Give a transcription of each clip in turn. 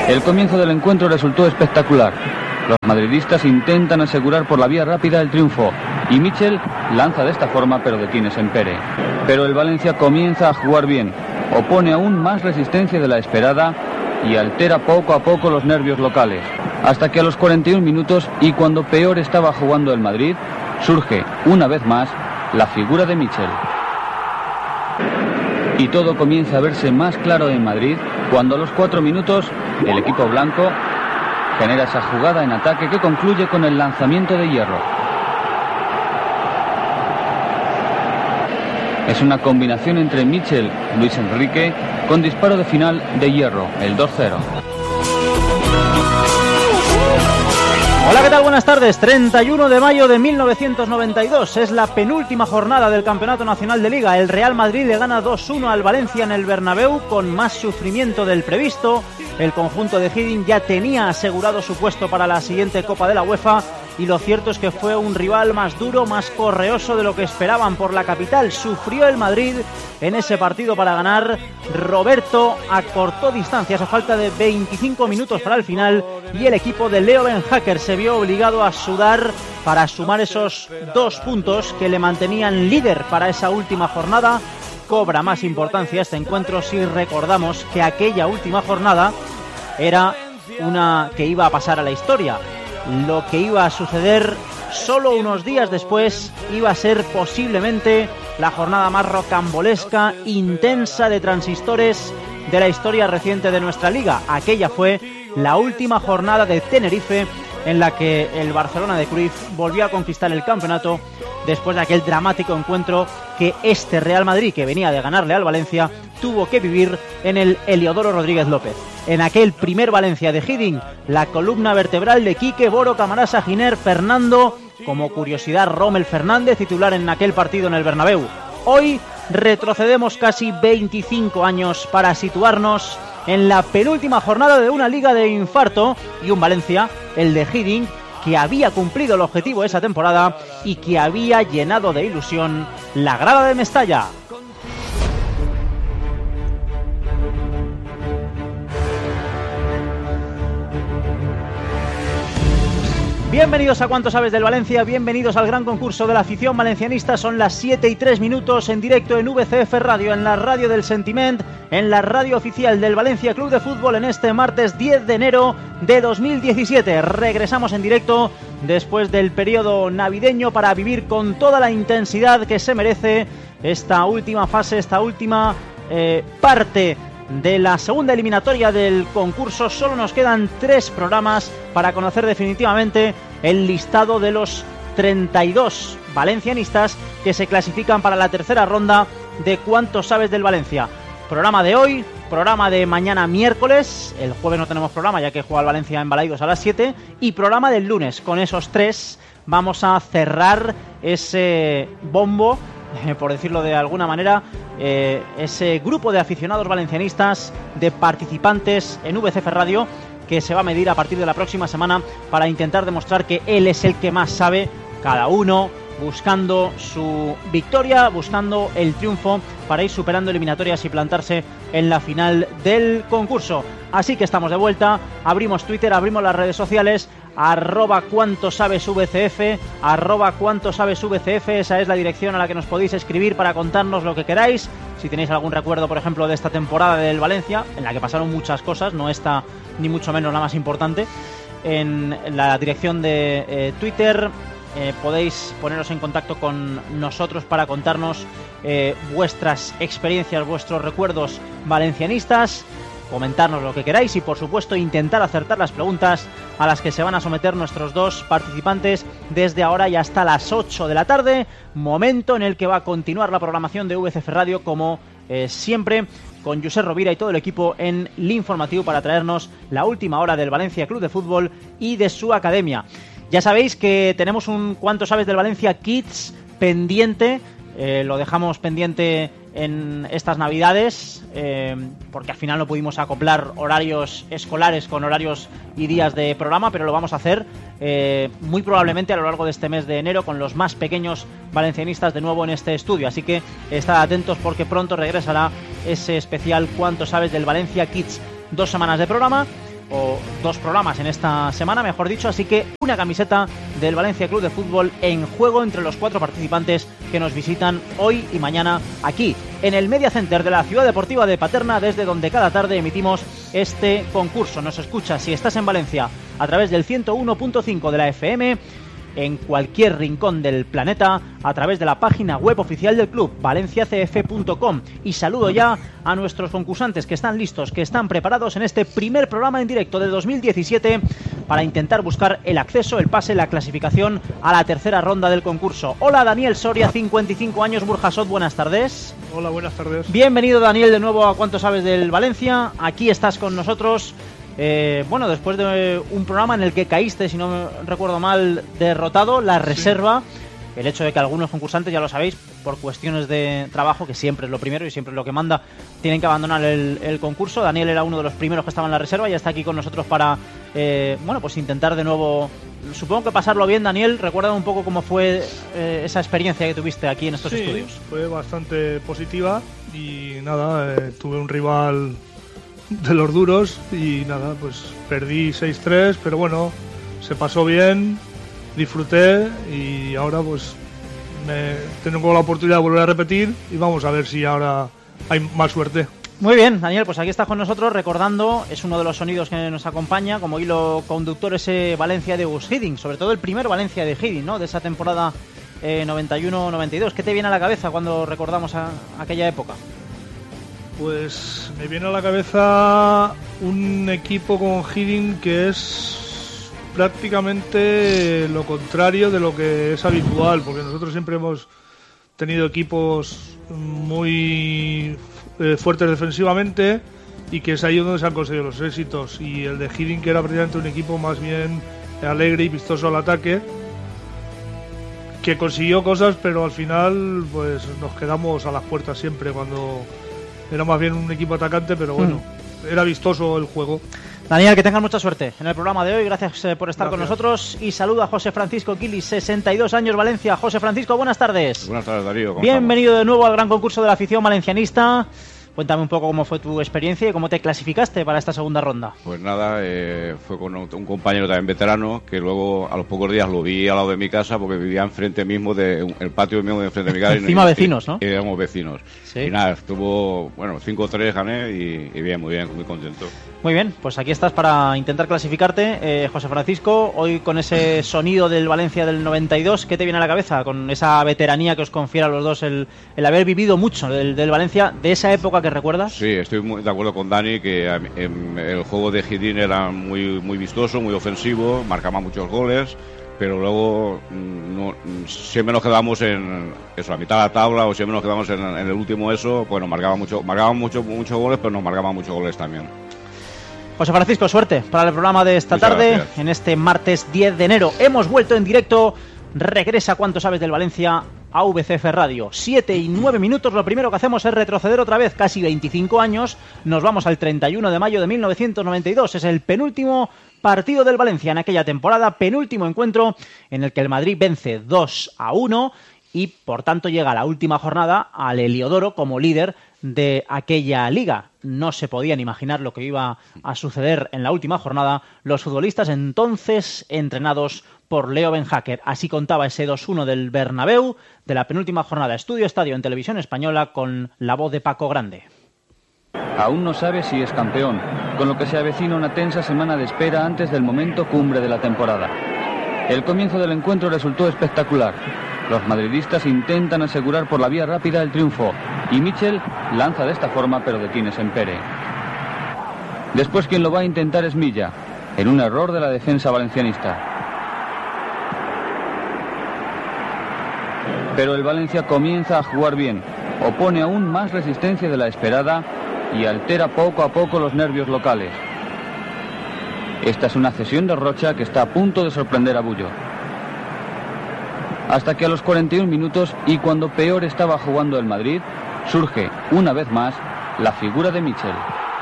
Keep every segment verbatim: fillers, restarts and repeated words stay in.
El comienzo del encuentro resultó espectacular. Los madridistas intentan asegurar por la vía rápida el triunfo y Michel lanza de esta forma pero detiene Sempere. Pero el Valencia comienza a jugar bien, opone aún más resistencia de la esperada y altera poco a poco los nervios locales. Hasta que a los cuarenta y un minutos y cuando peor estaba jugando el Madrid, surge una vez más la figura de Michel. Y todo comienza a verse más claro en Madrid cuando a los cuatro minutos el equipo blanco genera esa jugada en ataque que concluye con el lanzamiento de Hierro. Es una combinación entre Michel y Luis Enrique con disparo de final de Hierro, el dos cero. Hola, ¿qué tal? Buenas tardes. treinta y uno de mayo de mil novecientos noventa y dos. Es la penúltima jornada del Campeonato Nacional de Liga. El Real Madrid le gana dos uno al Valencia en el Bernabéu con más sufrimiento del previsto. El conjunto de Hiddink ya tenía asegurado su puesto para la siguiente Copa de la UEFA y lo cierto es que fue un rival más duro, más correoso de lo que esperaban por la capital. Sufrió el Madrid en ese partido para ganar. Roberto acortó distancias a falta de veinticinco minutos para el final y el equipo de Leo Ben Hacker se vio obligado a sudar para sumar esos dos puntos que le mantenían líder para esa última jornada. Cobra más importancia este encuentro si recordamos que aquella última jornada era una que iba a pasar a la historia. Lo que iba a suceder solo unos días después iba a ser posiblemente la jornada más rocambolesca, intensa de transistores de la historia reciente de nuestra liga. Aquella fue la última jornada de Tenerife en la que el Barcelona de Cruyff volvió a conquistar el campeonato después de aquel dramático encuentro que este Real Madrid, que venía de ganarle al Valencia, tuvo que vivir en el Heliodoro Rodríguez López. En aquel primer Valencia de Hiddink, la columna vertebral de Quique, Boro, Camarasa, Giner, Fernando, como curiosidad Rommel Fernández, titular en aquel partido en el Bernabéu. Hoy retrocedemos casi veinticinco años para situarnos en la penúltima jornada de una liga de infarto y un Valencia, el de Hiddink, que había cumplido el objetivo esa temporada y que había llenado de ilusión la grada de Mestalla. Bienvenidos a Cuánto Sabes del Valencia, bienvenidos al gran concurso de la afición valencianista. Son las siete y tres minutos en directo en V C F Radio, en la radio del Sentiment, en la radio oficial del Valencia Club de Fútbol en este martes diez de enero de dos mil diecisiete. Regresamos en directo después del periodo navideño para vivir con toda la intensidad que se merece esta última fase, esta última eh, parte de la segunda eliminatoria del concurso. Solo nos quedan tres programas para conocer definitivamente el listado de los treinta y dos valencianistas que se clasifican para la tercera ronda de Cuánto Sabes del Valencia. Programa de hoy, programa de mañana miércoles, el jueves no tenemos programa ya que juega el Valencia en Balaidos a las siete, y programa del lunes. Con esos tres vamos a cerrar ese bombo, por decirlo de alguna manera, eh, ese grupo de aficionados valencianistas, de participantes en V C F Radio, que se va a medir a partir de la próxima semana para intentar demostrar que él es el que más sabe, cada uno buscando su victoria, buscando el triunfo para ir superando eliminatorias y plantarse en la final del concurso. Así que estamos de vuelta, abrimos Twitter, abrimos las redes sociales, arroba cuánto sabes VCF, arroba cuánto sabes VCF, esa es la dirección a la que nos podéis escribir para contarnos lo que queráis. Si tenéis algún recuerdo, por ejemplo, de esta temporada del Valencia, en la que pasaron muchas cosas, no esta ni mucho menos la más importante, en la dirección de eh, Twitter eh, podéis poneros en contacto con nosotros para contarnos eh, vuestras experiencias, vuestros recuerdos valencianistas, comentarnos lo que queráis y, por supuesto, intentar acertar las preguntas a las que se van a someter nuestros dos participantes desde ahora y hasta las ocho de la tarde, momento en el que va a continuar la programación de V C F Radio, como eh, siempre, con Josep Rovira y todo el equipo en el informativo para traernos la última hora del Valencia Club de Fútbol y de su academia. Ya sabéis que tenemos un Cuánto Sabes del Valencia Kids pendiente, eh, lo dejamos pendiente en estas navidades eh, porque al final no pudimos acoplar horarios escolares con horarios y días de programa, pero lo vamos a hacer eh, muy probablemente a lo largo de este mes de enero con los más pequeños valencianistas de nuevo en este estudio, así que estad atentos porque pronto regresará ese especial Cuánto Sabes del Valencia Kids. Dos semanas de programa. o dos programas en esta semana, mejor dicho, así que una camiseta del Valencia Club de Fútbol en juego entre los cuatro participantes que nos visitan hoy y mañana aquí, en el Media Center de la Ciudad Deportiva de Paterna, desde donde cada tarde emitimos este concurso. Nos escuchas, si estás en Valencia, a través del ciento uno punto cinco de la F M, en cualquier rincón del planeta, a través de la página web oficial del club, valencia c f punto com. Y saludo ya a nuestros concursantes que están listos, que están preparados en este primer programa en directo de dos mil diecisiete para intentar buscar el acceso, el pase, la clasificación a la tercera ronda del concurso. Hola, Daniel Soria, cincuenta y cinco años, Burjasot, buenas tardes. Hola, buenas tardes. Bienvenido, Daniel, de nuevo a Cuánto Sabes del Valencia. Aquí estás con nosotros. Eh, bueno, después de un programa en el que caíste, si no me recuerdo mal, derrotado, la reserva, sí. El hecho de que algunos concursantes, ya lo sabéis, por cuestiones de trabajo, que siempre es lo primero y siempre es lo que manda, tienen que abandonar el, el concurso. Daniel era uno de los primeros que estaba en la reserva y está aquí con nosotros para, eh, bueno, pues intentar de nuevo, supongo que pasarlo bien. Daniel, recuerda un poco cómo fue eh, esa experiencia que tuviste aquí en estos sí, estudios. Fue bastante positiva y nada, eh, tuve un rival de los duros y nada, pues perdí seis tres, pero bueno, se pasó bien, disfruté y ahora pues me tengo la oportunidad de volver a repetir y vamos a ver si ahora hay más suerte. Muy bien, Daniel, pues aquí estás con nosotros recordando, es uno de los sonidos que nos acompaña como hilo conductor, ese Valencia de Gus Hiddink, sobre todo el primer Valencia de Hiddink, ¿no? De esa temporada eh, noventa y uno noventa y dos. ¿Qué te viene a la cabeza cuando recordamos a, a aquella época? Pues me viene a la cabeza un equipo con Hiddink que es prácticamente lo contrario de lo que es habitual, porque nosotros siempre hemos tenido equipos muy eh, fuertes defensivamente y que es ahí donde se han conseguido los éxitos, y el de Hiddink era prácticamente un equipo más bien alegre y vistoso al ataque, que consiguió cosas, pero al final pues nos quedamos a las puertas siempre cuando era más bien un equipo atacante, pero bueno, mm. era vistoso el juego. Daniel, que tengan mucha suerte en el programa de hoy. Gracias eh, por estar Gracias. con nosotros. Y saluda a José Francisco Quili, sesenta y dos años, Valencia. José Francisco, buenas tardes. Buenas tardes, Darío. Bienvenido estamos? de nuevo al gran concurso de la afición valencianista. Cuéntame un poco cómo fue tu experiencia y cómo te clasificaste para esta segunda ronda. Pues nada, eh, fue con un compañero también veterano, que luego a los pocos días lo vi al lado de mi casa, porque vivía enfrente mismo, de el patio mismo de enfrente de mi casa. Encima y, vecinos, ¿no? Y, y éramos vecinos. Sí. Y nada, estuvo, bueno, cinco tres gané y, y bien, muy bien, muy contento. Muy bien, pues aquí estás para intentar clasificarte, eh, José Francisco, hoy con ese sonido del Valencia del noventa y dos, ¿qué te viene a la cabeza? Con esa veteranía que os confiere a los dos, el, el haber vivido mucho del, del Valencia, de esa época que recuerdas. Sí, estoy muy de acuerdo con Dani, que en, el juego de Hiddink era muy, muy vistoso, muy ofensivo, marcaba muchos goles, pero luego no, siempre nos quedamos en eso, la mitad de la tabla, o siempre nos quedamos en, en el último eso, pues nos marcaba mucho, marcaban muchos muchos goles, pero nos marcaban muchos goles también. José Francisco, suerte para el programa de esta Muchas tarde, gracias. En este martes diez de enero. Hemos vuelto en directo, regresa Cuánto Sabes del Valencia a V C F Radio. siete y nueve minutos, lo primero que hacemos es retroceder otra vez casi veinticinco años. Nos vamos al treinta y uno de mayo de mil novecientos noventa y dos. Es el penúltimo partido del Valencia en aquella temporada, penúltimo encuentro en el que el Madrid vence dos a uno y por tanto llega a la última jornada al Heliodoro como líder de aquella liga. No se podían imaginar lo que iba a suceder en la última jornada los futbolistas entonces entrenados por Leo Benhacker. Así contaba ese dos uno del Bernabéu de la penúltima jornada. Estudio Estadio en Televisión Española con la voz de Paco Grande. Aún no sabe si es campeón, con lo que se avecina una tensa semana de espera antes del momento cumbre de la temporada. El comienzo del encuentro resultó espectacular. Los madridistas intentan asegurar por la vía rápida el triunfo y Michel lanza de esta forma, pero detiene Sempere. Después quien lo va a intentar es Milla, en un error de la defensa valencianista. Pero el Valencia comienza a jugar bien, opone aún más resistencia de la esperada y altera poco a poco los nervios locales. Esta es una cesión de Rocha que está a punto de sorprender a Bullo. Hasta que a los cuarenta y un minutos, y cuando peor estaba jugando el Madrid, surge una vez más la figura de Michel.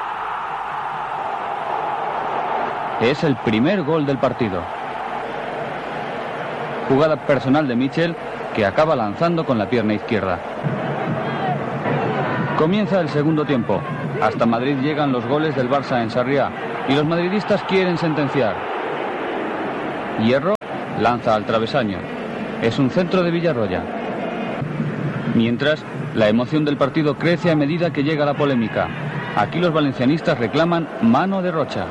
Es el primer gol del partido. Jugada personal de Michel, que acaba lanzando con la pierna izquierda. Comienza el segundo tiempo. Hasta Madrid llegan los goles del Barça en Sarriá. y los madridistas quieren sentenciar. Hierro lanza al travesaño. Es un centro de Villarroya. Mientras, la emoción del partido crece a medida que llega la polémica. Aquí los valencianistas reclaman mano de Rocha.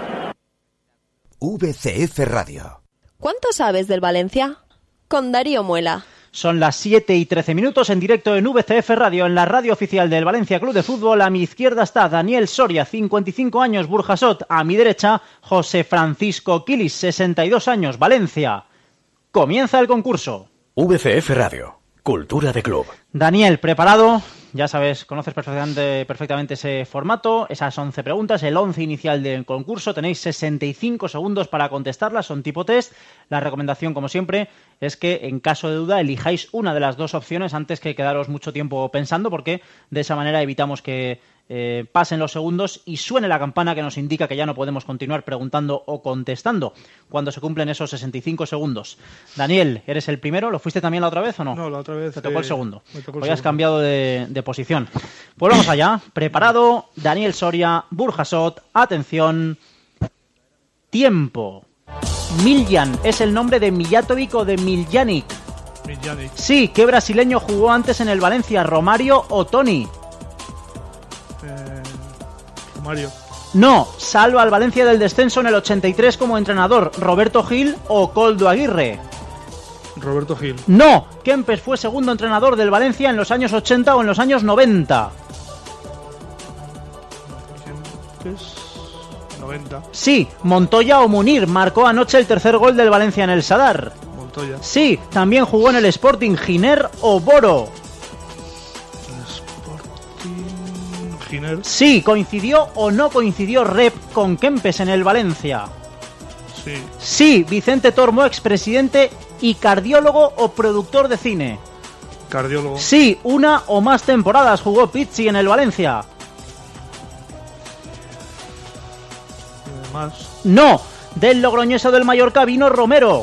V C F Radio. ¿Cuánto sabes del Valencia? Con Darío Muela. Son las siete y trece minutos en directo en V C F Radio, en la radio oficial del Valencia Club de Fútbol. A mi izquierda está Daniel Soria, cincuenta y cinco años, Burjasot. A mi derecha, José Francisco Quilis, sesenta y dos años, Valencia. Comienza el concurso. V C F Radio, cultura de club. Daniel, ¿preparado? Ya sabes, conoces perfectamente, perfectamente ese formato, esas once preguntas, el once inicial del concurso. Tenéis sesenta y cinco segundos para contestarlas, son tipo test. La recomendación, como siempre, es que en caso de duda elijáis una de las dos opciones antes que quedaros mucho tiempo pensando, porque de esa manera evitamos que eh, pasen los segundos y suene la campana que nos indica que ya no podemos continuar preguntando o contestando cuando se cumplen esos sesenta y cinco segundos. Daniel, ¿eres el primero? ¿Lo fuiste también la otra vez o no? No, la otra vez. Te tocó eh, el segundo. Me tocó el Hoy has segundo. cambiado de, de posición. Pues vamos allá. Preparado, Daniel Soria, Burjasot. Atención. Tiempo. Miljan es el nombre de Mijatovic o de Miljanic. Miljanic. Sí, ¿qué brasileño jugó antes en el Valencia? ¿Romario o Toni? Eh, Mario. No, salva al Valencia del descenso en el ochenta y tres como entrenador. ¿Roberto Gil o Koldo Aguirre? Roberto Gil. No, Kempes fue segundo entrenador del Valencia en los años ochenta o en los años noventa. Kempes. noventa. Sí, Montoya o Munir marcó anoche el tercer gol del Valencia en el Sadar. Montoya. Sí, también jugó en el Sporting Giner o Boro. Sporting. Giner. Sí, coincidió o no coincidió Rep con Kempes en el Valencia. Sí. Sí, Vicente Tormo, expresidente y cardiólogo o productor de cine. Cardiólogo. Sí, una o más temporadas jugó Pizzi en el Valencia. Eh, más. No, del Logroñés o del Mallorca vino Romero.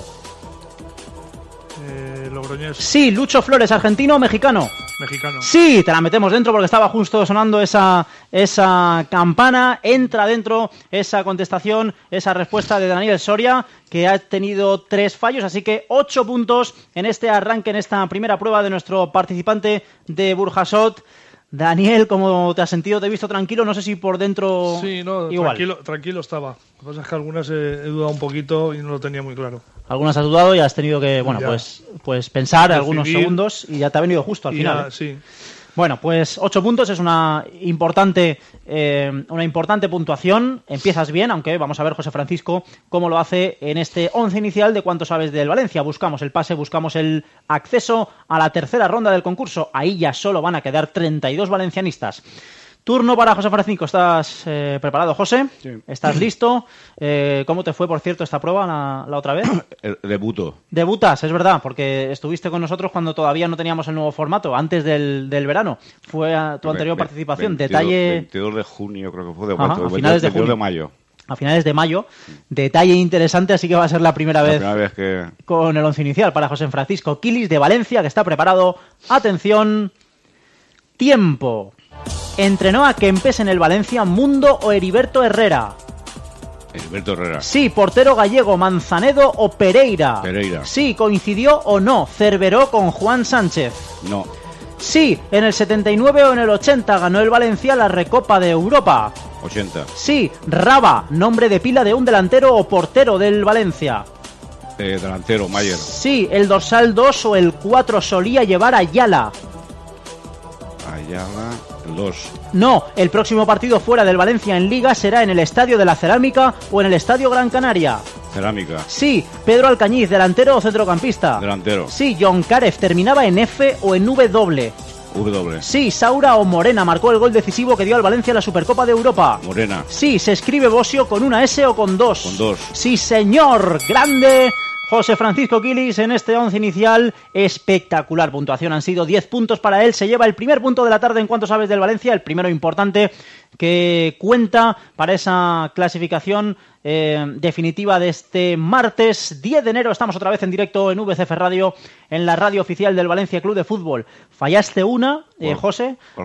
Eh, Logroñés. Sí, Lucho Flores, argentino o mexicano. Mexicano. Sí, te la metemos dentro porque estaba justo sonando esa, esa campana. Entra dentro esa contestación, esa respuesta de Daniel Soria, que ha tenido tres fallos, así que ocho puntos en este arranque, en esta primera prueba de nuestro participante de Burjasot. Daniel, ¿cómo te has sentido? Te he visto tranquilo, no sé si por dentro Sí, no, igual. tranquilo, tranquilo estaba. Lo que pasa es que algunas he, he dudado un poquito y no lo tenía muy claro. Algunas has dudado y has tenido que, bueno, Ya. pues, pues pensar Decidir. algunos segundos y ya te ha venido justo al Y final. ya, ¿eh? sí. Bueno, pues ocho puntos es una importante eh, una importante puntuación. Empiezas bien, aunque vamos a ver, José Francisco, cómo lo hace en este once inicial de cuánto sabes del Valencia. Buscamos el pase, buscamos el acceso a la tercera ronda del concurso. Ahí ya solo van a quedar treinta y dos valencianistas. Turno para José Francisco. ¿Estás eh, preparado, José? Sí. ¿Estás listo? Eh, ¿Cómo te fue, por cierto, esta prueba la, la otra vez? El debuto. Debutas, es verdad, porque estuviste con nosotros cuando todavía no teníamos el nuevo formato, antes del, del verano. Fue a tu anterior Ve- ve- participación. veintidós, Detalle veintidós de junio, creo que fue. De, Ajá, cuánto, a finales de veintidós junio. de mayo. a finales de mayo. Detalle interesante, así que va a ser la primera La vez primera vez que... con el once inicial para José Francisco Quilis de Valencia, que está preparado. Atención, tiempo. ¿Entrenó a Kempes en el Valencia Mundo o Heriberto Herrera? Heriberto Herrera. Sí, portero gallego, Manzanedo o Pereira. Pereira. Sí, coincidió o no, Cerveró con Juan Sánchez. No. Sí, en el setenta y nueve o en el ochenta ganó el Valencia la Recopa de Europa. ochenta. Sí, Raba, nombre de pila de un delantero o portero del Valencia. Eh, delantero, Mayer. Sí, el dorsal dos o el cuatro solía llevar a Ayala. Ayala, el dos. No, el próximo partido fuera del Valencia en Liga será en el Estadio de la Cerámica o en el Estadio Gran Canaria. Cerámica. Sí, Pedro Alcañiz, delantero o centrocampista. Delantero. Sí, John Carev, terminaba en F o en W. W. Sí, Saura o Morena marcó el gol decisivo que dio al Valencia la Supercopa de Europa. Morena. Sí, se escribe Bosio con una S o con dos. Con dos. Sí, señor, grande José Francisco Quilis en este once inicial. Espectacular puntuación, han sido diez puntos para él. Se lleva el primer punto de la tarde en cuanto sabes del Valencia, el primero importante que cuenta para esa clasificación eh, definitiva de este martes diez de enero. Estamos otra vez en directo en V C F Radio, en la radio oficial del Valencia Club de Fútbol. Fallaste una, eh, ¿Cuál? José. ¿Cuál fue?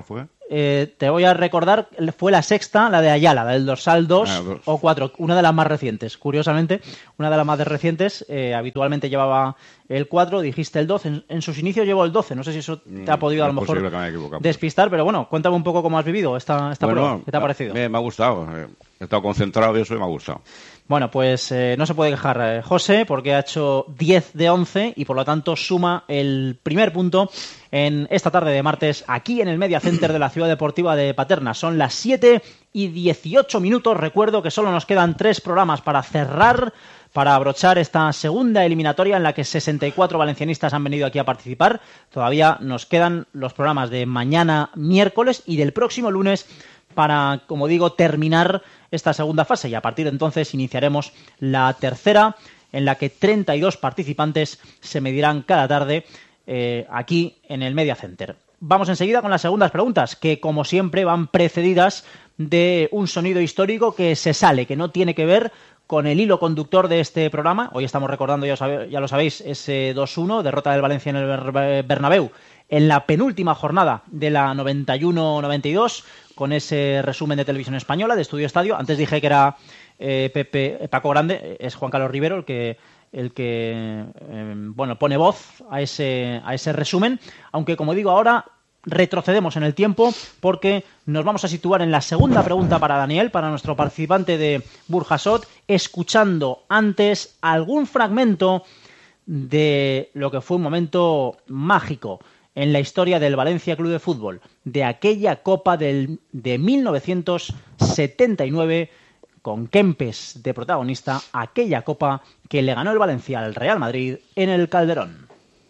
eh, te voy a recordar, fue la sexta, la de Ayala, la del dorsal dos Ah, dos. o cuatro, una de las más recientes. Curiosamente, una de las más recientes, eh, habitualmente llevaba el cuatro, dijiste el doce, en, en sus inicios llevó el doce, no sé si eso te ha podido a lo Es mejor posible que me haya equivocado. despistar, pero bueno, cuéntame un poco cómo has vivido esta, esta Bueno, prueba, ¿qué te ha parecido? Me, me ha gustado. eh, He estado concentrado y eso y me ha gustado. Bueno, pues eh, no se puede quejar eh, José porque ha hecho diez de once y por lo tanto suma el primer punto en esta tarde de martes aquí en el Media Center de la Ciudad Deportiva de Paterna. Son las siete y dieciocho minutos. Recuerdo que solo nos quedan tres programas para cerrar, para abrochar esta segunda eliminatoria en la que sesenta y cuatro valencianistas han venido aquí a participar. Todavía nos quedan los programas de mañana miércoles y del próximo lunes para, como digo, terminar esta segunda fase y a partir de entonces iniciaremos la tercera en la que treinta y dos participantes se medirán cada tarde eh, aquí en el Media Center. Vamos enseguida con las segundas preguntas que como siempre van precedidas de un sonido histórico que se sale, que no tiene que ver con el hilo conductor de este programa. Hoy estamos recordando, ya, sabe, ya lo sabéis, ese dos uno, derrota del Valencia en el Bernabéu en la penúltima jornada de la noventa y uno noventa y dos, con ese resumen de Televisión Española, de Estudio Estadio. Antes dije que era eh, Pepe, Paco Grande, es Juan Carlos Rivero el que, el que eh, bueno, pone voz a ese, a ese resumen, aunque como digo ahora retrocedemos en el tiempo porque nos vamos a situar en la segunda pregunta para Daniel, para nuestro participante de Burjasot, escuchando antes algún fragmento de lo que fue un momento mágico en la historia del Valencia Club de Fútbol, de aquella Copa del, de mil novecientos setenta y nueve, con Kempes de protagonista, aquella Copa que le ganó el Valencia al Real Madrid en el Calderón.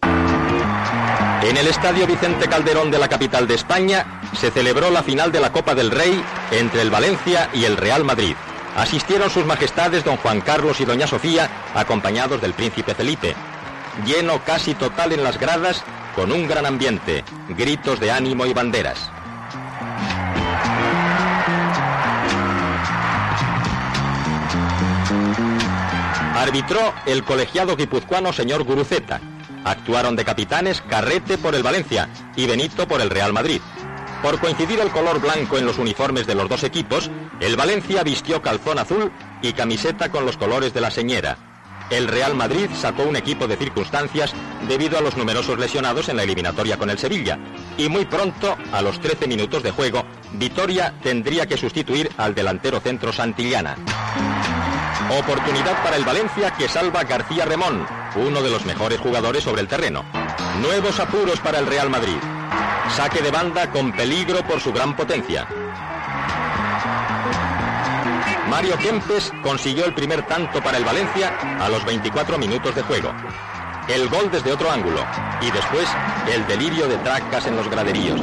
En el Estadio Vicente Calderón de la capital de España se celebró la final de la Copa del Rey entre el Valencia y el Real Madrid. Asistieron sus majestades don Juan Carlos y doña Sofía, acompañados del príncipe Felipe. Lleno casi total en las gradas, con un gran ambiente, gritos de ánimo y banderas. Arbitró el colegiado guipuzcoano señor Guruceta. Actuaron de capitanes Carrete por el Valencia y Benito por el Real Madrid. Por coincidir el color blanco en los uniformes de los dos equipos, el Valencia vistió calzón azul y camiseta con los colores de la señera. El Real Madrid sacó un equipo de circunstancias debido a los numerosos lesionados en la eliminatoria con el Sevilla. Y muy pronto, a los trece minutos de juego, Vitoria tendría que sustituir al delantero centro Santillana. Oportunidad para el Valencia que salva García Remón, uno de los mejores jugadores sobre el terreno. Nuevos apuros para el Real Madrid. Saque de banda con peligro por su gran potencia. Mario Kempes consiguió el primer tanto para el Valencia a los veinticuatro minutos de juego. El gol desde otro ángulo y después el delirio de tracas en los graderíos.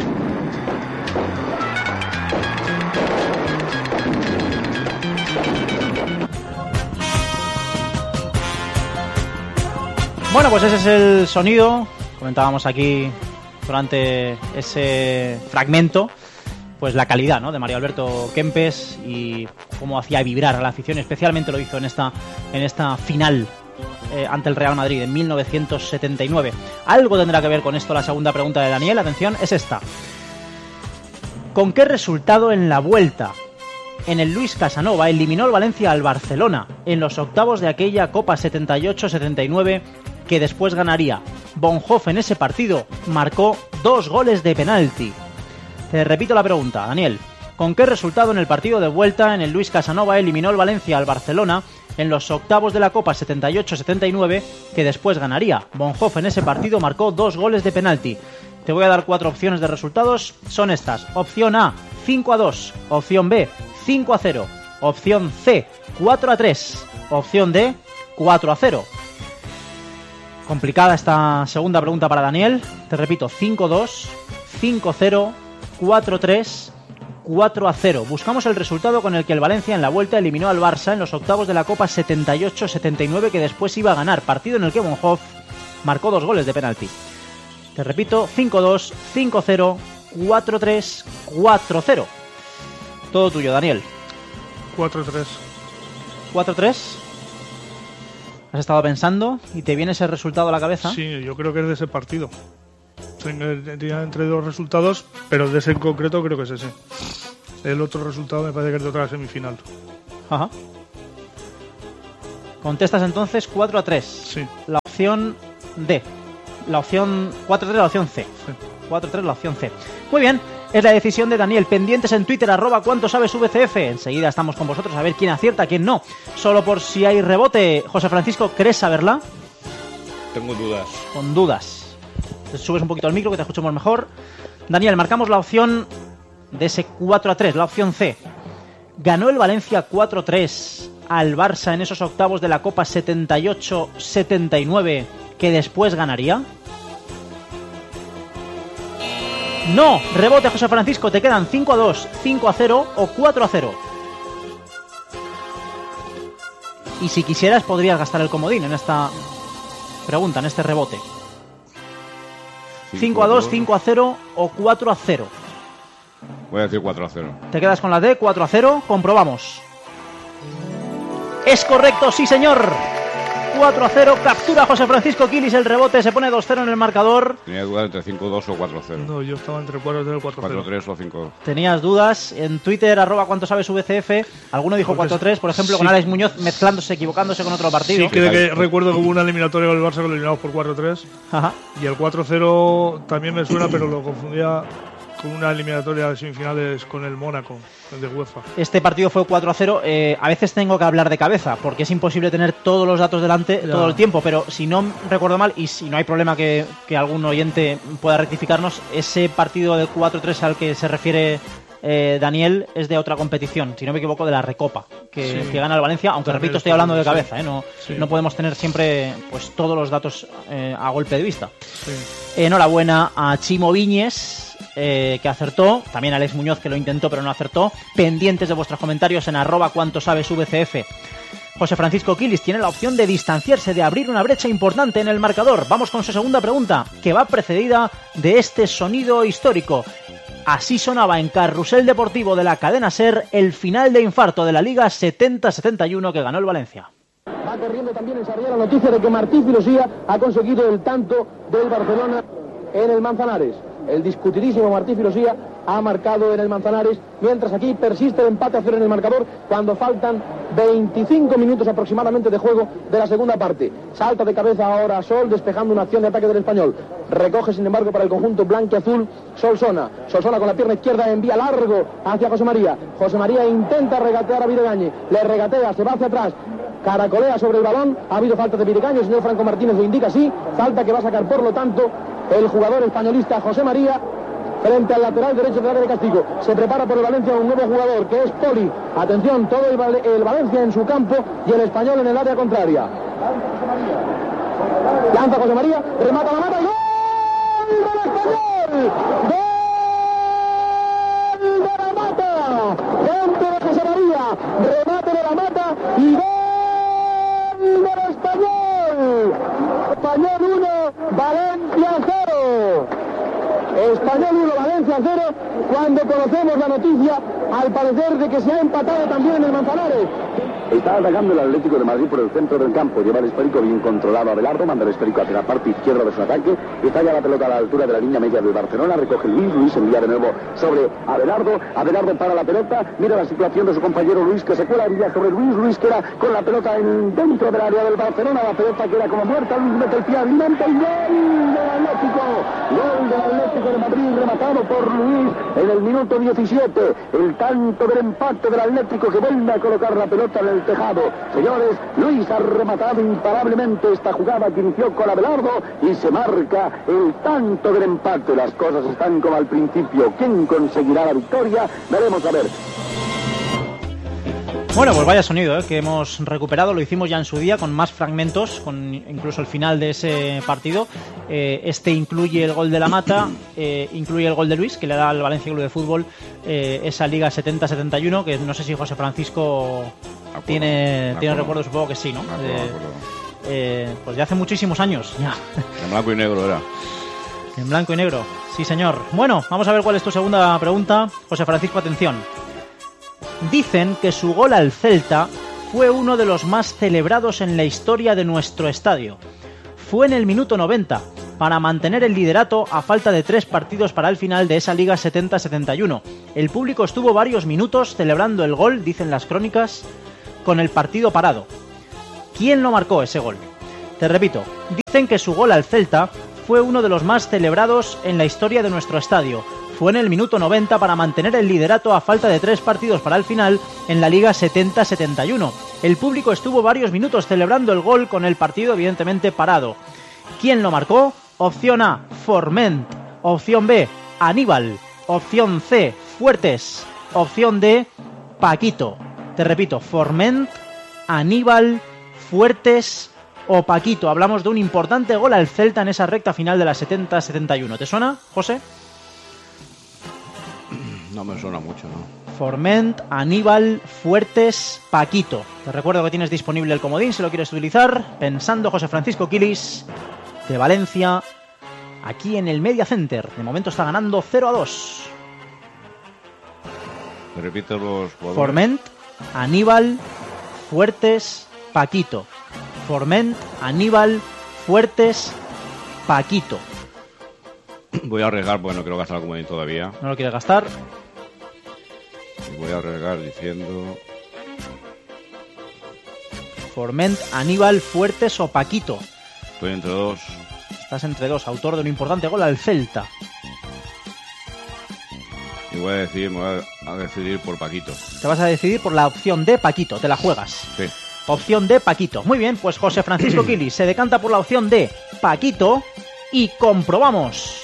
Bueno, pues ese es el sonido, comentábamos aquí durante ese fragmento, pues la calidad, ¿no?, de Mario Alberto Kempes y cómo hacía vibrar a la afición, especialmente lo hizo en esta, en esta final eh, ante el Real Madrid en mil novecientos setenta y nueve. Algo tendrá que ver con esto la segunda pregunta de Daniel, atención, es esta. ¿Con qué resultado en la vuelta en el Luis Casanova eliminó el Valencia al Barcelona en los octavos de aquella Copa setenta y ocho setenta y nueve que después ganaría? Bonhoff en ese partido marcó dos goles de penalti. Te repito la pregunta, Daniel. ¿Con qué resultado en el partido de vuelta en el Luis Casanova eliminó el Valencia al Barcelona en los octavos de la Copa setenta y ocho setenta y nueve que después ganaría? Bonhoff en ese partido marcó dos goles de penalti. Te voy a dar cuatro opciones de resultados. Son estas. Opción A, cinco a dos. Opción B, cinco a cero. Opción C, cuatro a tres. Opción D, cuatro a cero. Complicada esta segunda pregunta para Daniel. Te repito, cinco a dos, cinco a cero, cuatro a tres, cuatro a cero. Buscamos el resultado con el que el Valencia en la vuelta eliminó al Barça en los octavos de la Copa setenta y ocho setenta y nueve que después iba a ganar. Partido en el que Bonhoff marcó dos goles de penalti. Te repito, cinco a dos, cinco a cero, cuatro a tres, cuatro a cero. Todo tuyo, Daniel. cuatro a tres. ¿cuatro a tres? ¿Has estado pensando y te viene ese resultado a la cabeza? Sí, yo creo que es de ese partido. tenía entre dos resultados, pero de ese en concreto creo que es ese. El otro resultado me parece que es de otra semifinal. Ajá. Contestas entonces cuatro a tres. Sí. La opción D. La opción cuatro a tres, la opción C. Sí. cuatro a tres, la opción C. Muy bien, es la decisión de Daniel. Pendientes en Twitter, arroba cuánto sabes V C F. Enseguida estamos con vosotros a ver quién acierta, quién no. Solo por si hay rebote. José Francisco, ¿crees saberla? Tengo dudas. Con dudas. Te subes un poquito al micro que te escuchemos mejor. Daniel, marcamos la opción de ese cuatro a tres, la opción C. ¿Ganó el Valencia cuatro a tres al Barça en esos octavos de la Copa setenta y ocho setenta y nueve que después ganaría? No, rebote José Francisco, te quedan cinco a dos, cinco a cero o cuatro a cero. Y si quisieras podrías gastar el comodín en esta pregunta, en este rebote. cinco a dos, cinco a cero o cuatro a cero. Voy a decir cuatro a cero. Te quedas con la D, cuatro a cero, comprobamos. Es correcto, sí señor. cuatro a cero, captura José Francisco Quilis el rebote, se pone dos cero en el marcador. Tenía dudas entre cinco a dos o cuatro a cero. No, yo estaba entre cuatro a cero y cuatro a cero. cuatro a tres o cinco a dos. Tenías dudas en Twitter, arroba cuánto sabes V C F. Alguno dijo Porque cuatro a tres, por ejemplo, sí. con Alex Muñoz mezclándose, equivocándose con otro partido. Sí, creo que recuerdo que hubo una eliminatoria con el Barça que lo eliminamos por cuatro a tres. Ajá. Y el cuatro a cero también me suena, pero lo confundía con una eliminatoria de semifinales con el Mónaco, el de UEFA. Este partido fue cuatro a cero. Eh, a veces tengo que hablar de cabeza, porque es imposible tener todos los datos delante Ya. todo el tiempo, pero si no recuerdo mal, y si no hay problema que, que algún oyente pueda rectificarnos, ese partido de cuatro a tres al que se refiere eh, Daniel es de otra competición, si no me equivoco, de la Recopa, que, Sí. que gana el Valencia, aunque También repito, estoy está hablando de bien, sí. cabeza, ¿eh? no, Sí. no podemos tener siempre pues todos los datos eh, a golpe de vista. Sí. Enhorabuena a Chimo Viñes, eh, que acertó, también a Alex Muñoz, que lo intentó pero no acertó. Pendientes de vuestros comentarios en arroba cuánto sabes V C F. José Francisco Quilis tiene la opción de distanciarse, de abrir una brecha importante en el marcador. Vamos con su segunda pregunta, que va precedida de este sonido histórico. Así sonaba en Carrusel Deportivo de la cadena SER el final de infarto de la Liga setenta setenta y uno que ganó el Valencia. Va corriendo también en Sarriá la noticia de que Martí Filosía ha conseguido el tanto del Barcelona en el Manzanares. El discutidísimo Martí Filosía ha marcado en el Manzanares, mientras aquí persiste el empate a cero en el marcador cuando faltan veinticinco minutos aproximadamente de juego de la segunda parte. Salta de cabeza ahora Sol, despejando una acción de ataque del Español. Recoge, sin embargo, para el conjunto blanquiazul Solsona. Solsona con la pierna izquierda envía largo hacia José María. José María intenta regatear a Videgañe. Le regatea, se va hacia atrás. Caracolea sobre el balón. Ha habido falta de Videgañe, el señor Franco Martínez lo indica así. Falta que va a sacar, por lo tanto, el jugador españolista José María frente al lateral derecho del área de castigo. Se prepara por el Valencia un nuevo jugador que es Poli. Atención, todo el, Val el Valencia en su campo y el Español en el área contraria. Lanza José María, remata la mata y ¡gol del Español! ¡Gol de la mata! Dentro de José María, remate de la mata y gol del Español. Español uno, Valencia cero. Español uno, Valencia cero, cuando conocemos la noticia, al parecer, de que se ha empatado también en el Manzanares. Está atacando el Atlético de Madrid por el centro del campo. Lleva el esférico bien controlado a Abelardo, manda el esférico hacia la parte izquierda de su ataque. Está ya la pelota a la altura de la línea media del Barcelona. Recoge Luis, Luis envía de nuevo sobre Abelardo. Abelardo para la pelota. Mira la situación de su compañero Luis, que se cuela, envía sobre Luis. Luis queda con la pelota en, dentro del área del Barcelona. La pelota queda como muerta. Luis mete el pie, alimenta y gol del Atlético. Gol del Atlético de Madrid, rematado por Luis en el minuto diecisiete. El tanto del empate del Atlético, que vuelve a colocar la pelota en el tejado. Señores, Luis ha rematado imparablemente esta jugada que inició con Abelardo y se marca el tanto del empate. Las cosas están como al principio. ¿Quién conseguirá la victoria? Veremos a ver. Bueno, pues vaya sonido, ¿eh? Que hemos recuperado, lo hicimos ya en su día con más fragmentos, con incluso el final de ese partido. Eh, este incluye el gol de la Mata, eh, incluye el gol de Luis, que le da al Valencia Club de Fútbol eh, esa Liga setenta setenta y uno, que no sé si José Francisco acuerdo, tiene, tiene recuerdo, supongo que sí, ¿no? Acuerdo, eh, acuerdo. Eh, pues de hace muchísimos años ya. En blanco y negro era. En blanco y negro, sí señor. Bueno, vamos a ver cuál es tu segunda pregunta. José Francisco, atención. Dicen que su gol al Celta fue uno de los más celebrados en la historia de nuestro estadio. Fue en el minuto noventa, para mantener el liderato a falta de tres partidos para el final de esa Liga setenta setenta y uno. El público estuvo varios minutos celebrando el gol, dicen las crónicas, con el partido parado. ¿Quién lo marcó ese gol? Te repito, dicen que su gol al Celta fue uno de los más celebrados en la historia de nuestro estadio. Fue en el minuto noventa para mantener el liderato a falta de tres partidos para el final en la Liga setenta setenta y uno. El público estuvo varios minutos celebrando el gol con el partido evidentemente parado. ¿Quién lo marcó? Opción A, Forment. Opción B, Aníbal. Opción C, Fuertes. Opción D, Paquito. Te repito, Forment, Aníbal, Fuertes o Paquito. Hablamos de un importante gol al Celta en esa recta final de la setenta setenta y uno. ¿Te suena, José? No me suena mucho, ¿no? Forment, Aníbal, Fuertes, Paquito. Te recuerdo que tienes disponible el comodín si lo quieres utilizar. Pensando José Francisco Quilis, de Valencia, aquí en el Media Center. De momento está ganando cero a dos. ¿Me repito los jugadores? Forment, Aníbal, Fuertes, Paquito. Forment, Aníbal, Fuertes, Paquito. Voy a arriesgar, bueno, quiero gastar el comodín todavía. ¿No lo quieres gastar? Y voy a arriesgar diciendo... Forment, Aníbal, Fuertes o Paquito. Estoy entre dos. Estás entre dos, autor de un importante gol al Celta. Y voy a decidir, me voy a decidir por Paquito. Te vas a decidir por la opción de Paquito, te la juegas. Sí. Opción de Paquito. Muy bien, pues José Francisco Quilis se decanta por la opción de Paquito y comprobamos.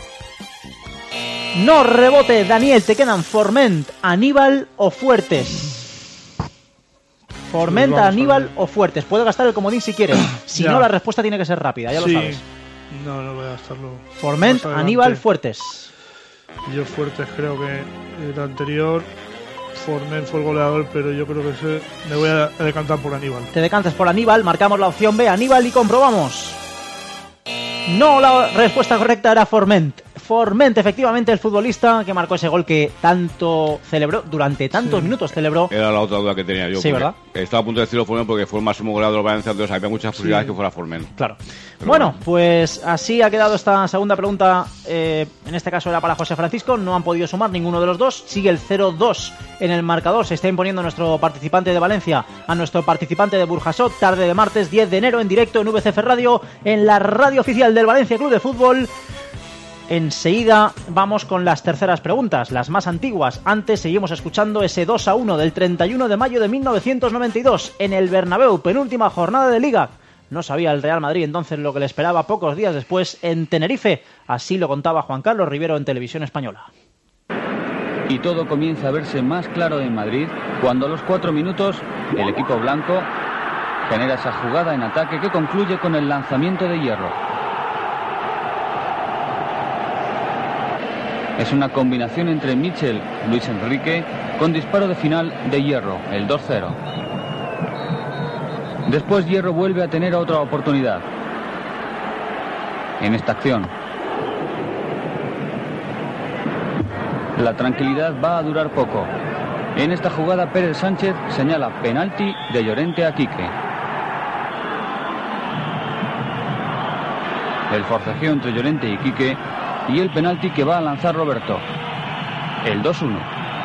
No rebote, Daniel, te quedan Forment, Aníbal o Fuertes. Forment, pues Aníbal o Fuertes. Puedes gastar el comodín si quieres. Si ya. no, la respuesta tiene que ser rápida, ya sí. lo sabes. No, no voy a gastarlo. Forment, Aníbal, Fuertes. Yo Fuertes creo que el anterior, Forment fue el goleador, pero yo creo que ese me voy a decantar por Aníbal. Te decantas por Aníbal, marcamos la opción B, Aníbal, y comprobamos. No, la respuesta correcta era Forment. Forment, efectivamente, el futbolista que marcó ese gol que tanto celebró, durante tantos sí. minutos celebró. Era la otra duda que tenía yo. Sí, ¿verdad? Estaba a punto de decirlo Forment porque fue el máximo goleador de Valencia, entonces había muchas posibilidades sí. que fuera Forment. Claro. Pero bueno, bueno, pues así ha quedado esta segunda pregunta. Eh, en este caso era para José Francisco. No han podido sumar ninguno de los dos. Sigue el cero dos en el marcador. Se está imponiendo nuestro participante de Valencia a nuestro participante de Burjasot. Tarde de martes diez de enero en directo en V C F Radio, en la radio oficial del Valencia Club de Fútbol. Enseguida vamos con las terceras preguntas, las más antiguas. Antes seguimos escuchando ese dos a uno del treinta y uno de mayo de mil novecientos noventa y dos en el Bernabéu, penúltima jornada de Liga. No sabía el Real Madrid entonces lo que le esperaba pocos días después en Tenerife. Así lo contaba Juan Carlos Rivero en Televisión Española. Y todo comienza a verse más claro en Madrid cuando a los cuatro minutos el equipo blanco genera esa jugada en ataque que concluye con el lanzamiento de Hierro. Es una combinación entre Michel y Luis Enrique con disparo de final de Hierro, el dos cero. Después Hierro vuelve a tener otra oportunidad en esta acción. La tranquilidad va a durar poco. En esta jugada Pérez Sánchez señala penalti de Llorente a Quique. El forcejeo entre Llorente y Quique y el penalti que va a lanzar Roberto. El dos uno.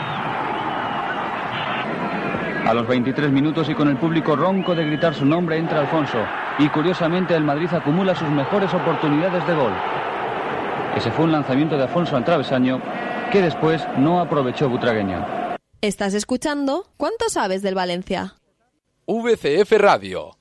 A los veintitrés minutos y con el público ronco de gritar su nombre entra Alfonso. Y curiosamente el Madrid acumula sus mejores oportunidades de gol. Ese fue un lanzamiento de Alfonso al travesaño que después no aprovechó Butragueño. ¿Estás escuchando? ¿Cuánto sabes del Valencia? V C F Radio.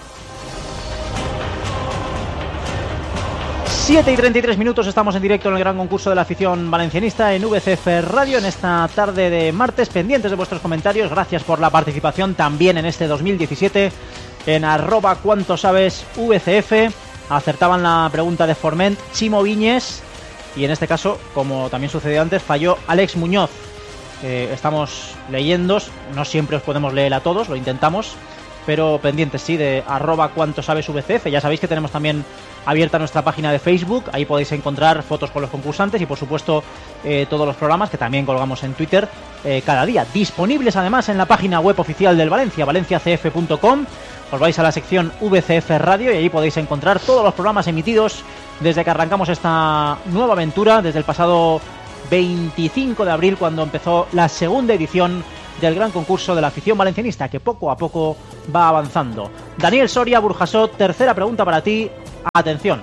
siete y treinta y tres minutos, estamos en directo en el gran concurso de la afición valencianista en V C F Radio en esta tarde de martes, pendientes de vuestros comentarios. Gracias por la participación también en este dos mil diecisiete en arroba cuánto sabes V C F. Acertaban la pregunta de Forment, Chimo Viñes, y en este caso, como también sucedió antes, falló Alex Muñoz. Eh, estamos leyendo, no siempre os podemos leer a todos, lo intentamos, pero pendientes, sí, de arroba cuanto sabes V C F. Ya sabéis que tenemos también abierta nuestra página de Facebook, ahí podéis encontrar fotos con los concursantes y por supuesto eh, todos los programas que también colgamos en Twitter eh, cada día, disponibles además en la página web oficial del Valencia, valencia c f punto com. Os vais a la sección V C F Radio y ahí podéis encontrar todos los programas emitidos desde que arrancamos esta nueva aventura, desde el pasado veinticinco de abril, cuando empezó la segunda edición del gran concurso de la afición valencianista, que poco a poco va avanzando. Daniel Soria, Burjasot, tercera pregunta para ti. Atención.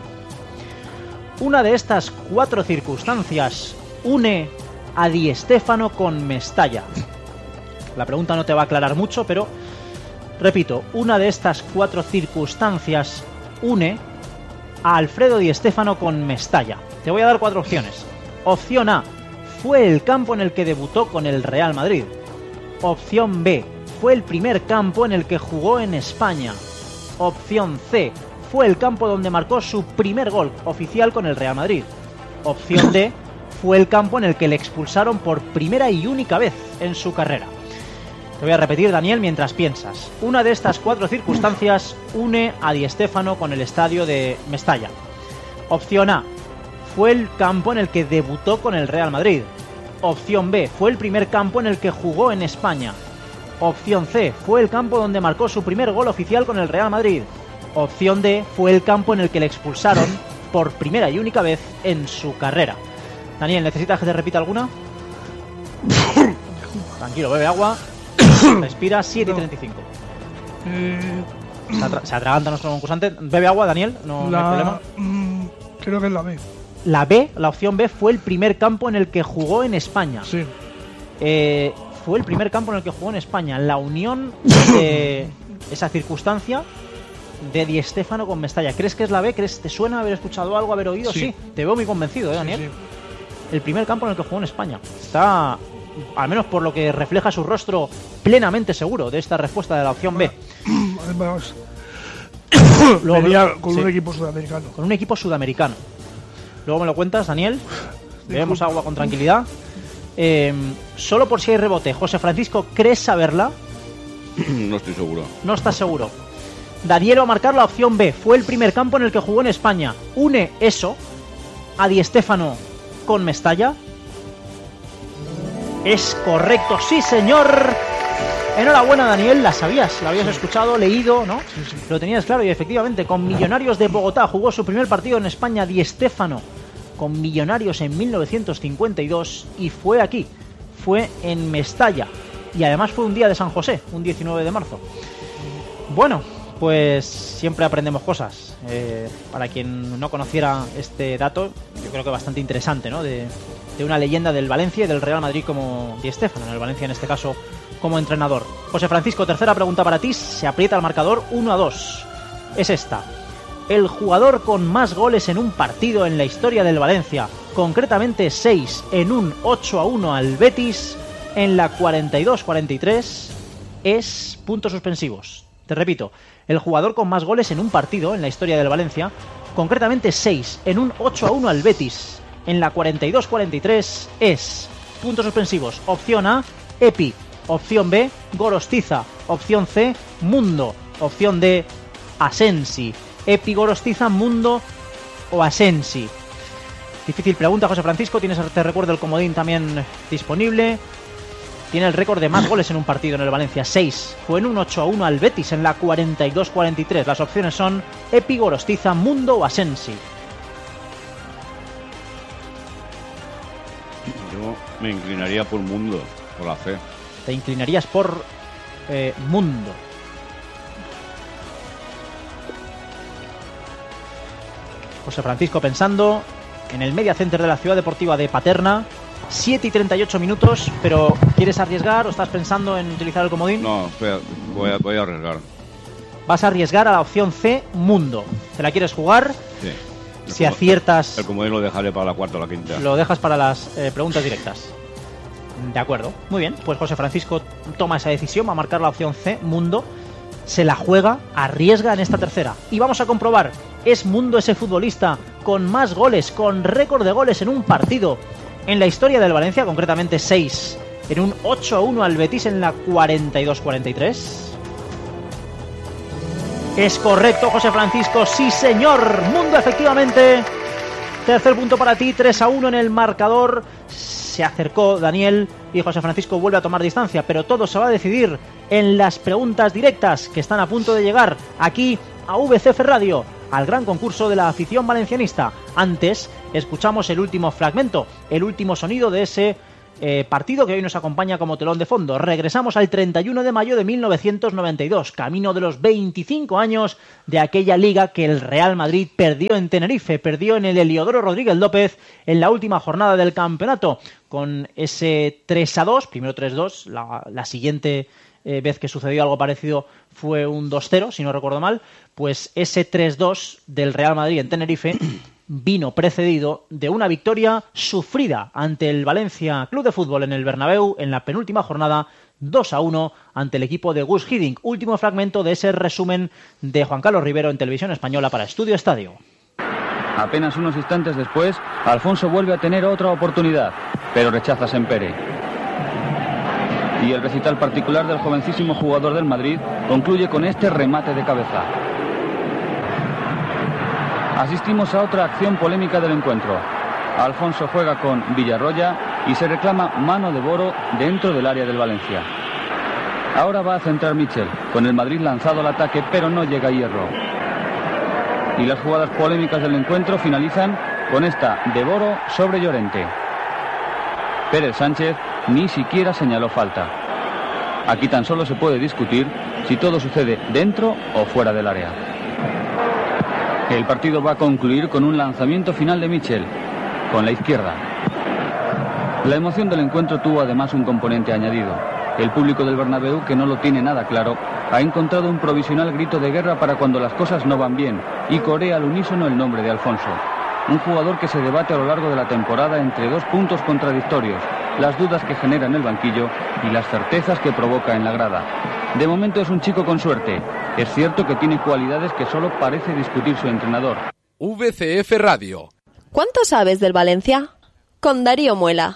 Una de estas cuatro circunstancias une a Di Stéfano con Mestalla. La pregunta no te va a aclarar mucho, pero repito, una de estas cuatro circunstancias une a Alfredo Di Stéfano con Mestalla. Te voy a dar cuatro opciones. Opción A, fue el campo en el que debutó con el Real Madrid. Opción B, fue el primer campo en el que jugó en España. Opción C, fue el campo donde marcó su primer gol oficial con el Real Madrid. Opción D, fue el campo en el que le expulsaron por primera y única vez en su carrera. Te voy a repetir, Daniel, mientras piensas. Una de estas cuatro circunstancias une a Di Stéfano con el estadio de Mestalla. Opción A, fue el campo en el que debutó con el Real Madrid. Opción B, fue el primer campo en el que jugó en España. Opción C, fue el campo donde marcó su primer gol oficial con el Real Madrid. Opción D, fue el campo en el que le expulsaron por primera y única vez en su carrera. Daniel, ¿necesitas que te repita alguna? Tranquilo, bebe agua. Respira. Siete y treinta y cinco. Eh... Se, atra- se atraganta nuestro concursante. Bebe agua, Daniel, no, la... no hay problema. Mm, creo que es la B. La B, la opción B, fue el primer campo en el que jugó en España. Sí. Eh, fue el primer campo en el que jugó en España. La unión de esa circunstancia de Di Stéfano con Mestalla. ¿Crees que es la B? ¿Crees te suena haber escuchado algo, haber oído? Sí. sí. Te veo muy convencido, ¿eh, Daniel? Sí, sí. El primer campo en el que jugó en España. Está, al menos por lo que refleja su rostro, plenamente seguro de esta respuesta de la opción B. Además, Luego, venía con sí. un equipo sudamericano. Con un equipo sudamericano. Luego me lo cuentas, Daniel. Bebemos agua con tranquilidad. Eh, solo por si hay rebote, José Francisco, ¿crees saberla? No estoy seguro. No estás seguro. Daniel va a marcar la opción B. Fue el primer campo en el que jugó en España. ¿Une eso a Di Stéfano con Mestalla? Es correcto, sí señor. Enhorabuena, Daniel, la sabías, la habías sí. escuchado, leído, ¿no? Sí, sí. Lo tenías claro y efectivamente, con Millonarios de Bogotá jugó su primer partido en España Di Stéfano con Millonarios en mil novecientos cincuenta y dos y fue aquí, fue en Mestalla y además fue un día de San José, un diecinueve de marzo. Bueno, pues siempre aprendemos cosas. Eh, para quien no conociera este dato, yo creo que bastante interesante, ¿no? De, de una leyenda del Valencia y del Real Madrid como Di Stéfano, en el Valencia en este caso como entrenador. José Francisco, tercera pregunta para ti. Se aprieta el marcador uno a dos. Es esta. El jugador con más goles en un partido en la historia del Valencia, concretamente seis en un ocho a uno al Betis en la cuarenta y dos cuarenta y tres, es puntos suspensivos. Te repito, el jugador con más goles en un partido en la historia del Valencia, concretamente seis en un ocho a uno al Betis en la cuarenta y dos cuarenta y tres, es puntos suspensivos. Opción A, Epi. Opción B, Gorostiza. Opción C, Mundo. Opción D, Asensi. Epi, Gorostiza, Mundo o Asensi. Difícil pregunta, José Francisco. Tienes, te recuerdo, el comodín también disponible. Tiene el récord de más goles en un partido en el Valencia, seis. Fue en un ocho a uno al Betis en la cuarenta y dos cuarenta y tres. Las opciones son Epi, Gorostiza, Mundo o Asensi. Yo me inclinaría por Mundo, por la C. Te inclinarías por eh, Mundo. José Francisco pensando en el Media Center de la Ciudad Deportiva de Paterna. siete y treinta y ocho minutos, pero ¿quieres arriesgar o estás pensando en utilizar el comodín? No, voy a, voy a arriesgar. Vas a arriesgar a la opción C, Mundo. ¿Te la quieres jugar? Sí. Si aciertas... El comodín lo dejaré para la cuarta o la quinta. Lo dejas para las eh, preguntas directas. De acuerdo, muy bien. Pues José Francisco toma esa decisión, va a marcar la opción C, Mundo. Se la juega, arriesga en esta tercera. Y vamos a comprobar, ¿es Mundo ese futbolista con más goles, con récord de goles en un partido en la historia del Valencia, concretamente seis, en un ocho a uno al Betis en la cuarenta y dos cuarenta y tres? Es correcto, José Francisco, sí señor. Mundo, efectivamente. Tercer punto para ti, tres a uno en el marcador. Se acercó Daniel y José Francisco vuelve a tomar distancia, pero todo se va a decidir en las preguntas directas que están a punto de llegar aquí a V C F Radio, al gran concurso de la afición valencianista. Antes escuchamos el último fragmento, el último sonido de ese eh, partido que hoy nos acompaña como telón de fondo. Regresamos al treinta y uno de mayo de mil novecientos noventa y dos, camino de los veinticinco años de aquella liga que el Real Madrid perdió en Tenerife, perdió en el Heliodoro Rodríguez López en la última jornada del campeonato, con ese tres a dos, primero tres dos, la, la siguiente eh, vez que sucedió algo parecido fue un dos cero, si no recuerdo mal, pues ese tres dos del Real Madrid en Tenerife vino precedido de una victoria sufrida ante el Valencia Club de Fútbol en el Bernabéu en la penúltima jornada, dos a uno ante el equipo de Gus Hiddink. Último fragmento de ese resumen de Juan Carlos Rivero en Televisión Española para Estudio Estadio. Apenas unos instantes después, Alfonso vuelve a tener otra oportunidad, pero rechaza Sempere. Y el recital particular del jovencísimo jugador del Madrid concluye con este remate de cabeza. Asistimos a otra acción polémica del encuentro. Alfonso juega con Villarroya y se reclama mano de Boro dentro del área del Valencia. Ahora va a centrar Michel, con el Madrid lanzado al ataque, pero no llega Hierro. Y las jugadas polémicas del encuentro finalizan con esta de Boro sobre Llorente. Pérez Sánchez ni siquiera señaló falta. Aquí tan solo se puede discutir si todo sucede dentro o fuera del área. El partido va a concluir con un lanzamiento final de Michel, con la izquierda. La emoción del encuentro tuvo además un componente añadido. El público del Bernabéu, que no lo tiene nada claro, ha encontrado un provisional grito de guerra para cuando las cosas no van bien y corea al unísono el nombre de Alfonso. Un jugador que se debate a lo largo de la temporada entre dos puntos contradictorios, las dudas que genera en el banquillo y las certezas que provoca en la grada. De momento es un chico con suerte. Es cierto que tiene cualidades que solo parece discutir su entrenador. V C F Radio. ¿Cuánto sabes del Valencia? Con Darío Muela.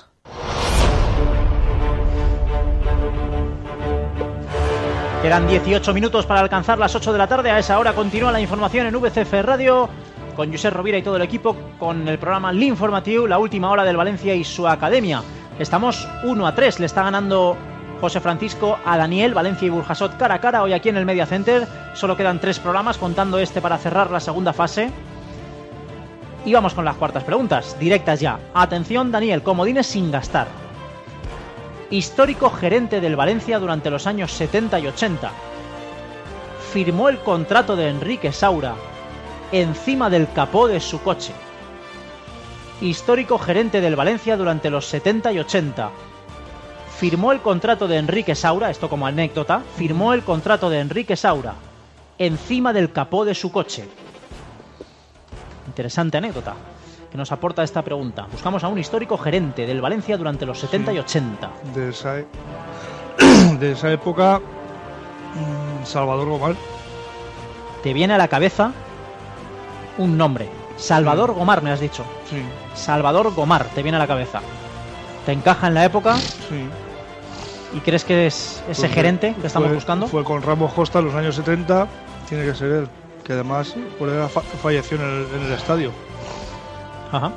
Quedan dieciocho minutos para alcanzar las ocho de la tarde. A esa hora continúa la información en V C F Radio con Josep Rovira y todo el equipo, con el programa L'Informatiu, la última hora del Valencia y su academia. Estamos uno a tres, le está ganando José Francisco a Daniel, Valencia y Burjasot cara a cara hoy aquí en el Media Center. Solo quedan tres programas, contando este para cerrar la segunda fase. Y vamos con las cuartas preguntas, directas ya. Atención, Daniel, comodines sin gastar. Histórico gerente del Valencia durante los años setenta y ochenta. Firmó el contrato de Enrique Saura encima del capó de su coche. Histórico gerente del Valencia durante los setenta y ochenta. Firmó el contrato de Enrique Saura, esto como anécdota, firmó el contrato de Enrique Saura encima del capó de su coche. Interesante anécdota que nos aporta esta pregunta. Buscamos a un histórico gerente del Valencia durante los setenta y ochenta. De esa, e- de esa época, Salvador Gomar. Te viene a la cabeza un nombre. Salvador sí. Gomar, me has dicho. Sí. Salvador Gomar, te viene a la cabeza. ¿Te encaja en la época? Sí. ¿Y crees que es ese pues gerente que estamos fue, buscando? Fue con Ramos Costa en los años setenta, tiene que ser él. Que además por él fa- falleció en el, en el estadio. Ajá.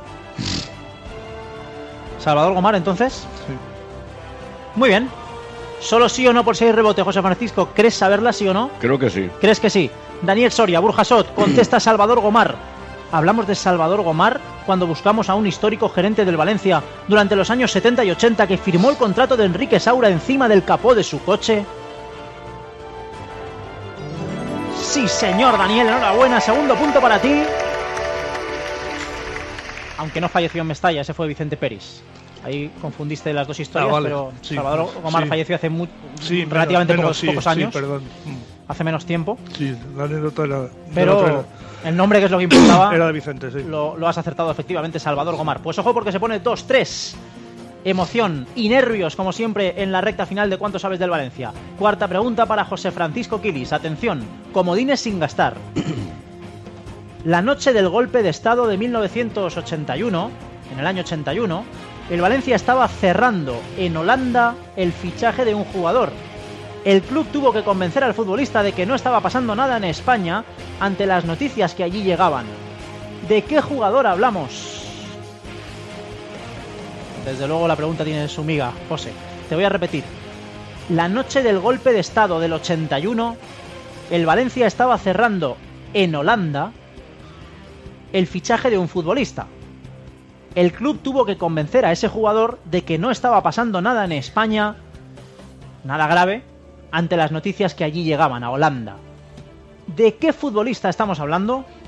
Salvador Gomar, entonces. Sí. Muy bien. Solo sí o no por si hay rebote, José Francisco. ¿Crees saberla, sí o no? Creo que sí. ¿Crees que sí? Daniel Soria, Burjasot, contesta Salvador Gomar. Hablamos de Salvador Gomar cuando buscamos a un histórico gerente del Valencia durante los años setenta y ochenta que firmó el contrato de Enrique Saura encima del capó de su coche. Sí, señor Daniel, enhorabuena, segundo punto para ti. Aunque no falleció en Mestalla, ese fue Vicente Peris. Ahí confundiste las dos historias, ah, vale. pero sí, Salvador Gomar sí. falleció hace muy, sí, relativamente menos, pocos, sí, pocos años. Sí, perdón. Hace menos tiempo. Sí, la anécdota era... Pero era, el nombre, que es lo que importaba, era de Vicente, sí. Lo, lo has acertado efectivamente, Salvador Gomar. Pues ojo, porque se pone dos tres. Emoción y nervios, como siempre, en la recta final de ¿Cuánto sabes del Valencia? Cuarta pregunta para José Francisco Quilis. Atención, comodines sin gastar. La noche del golpe de estado de mil novecientos ochenta y uno, en el año ochenta y uno, el Valencia estaba cerrando en Holanda el fichaje de un jugador. El club tuvo que convencer al futbolista de que no estaba pasando nada en España ante las noticias que allí llegaban. ¿De qué jugador hablamos? Desde luego la pregunta tiene su miga, José. Te voy a repetir. La noche del golpe de estado del ochenta y uno, el Valencia estaba cerrando en Holanda el fichaje de un futbolista. El club tuvo que convencer a ese jugador de que no estaba pasando nada en España, nada grave, ante las noticias que allí llegaban a Holanda. ¿De qué futbolista estamos hablando?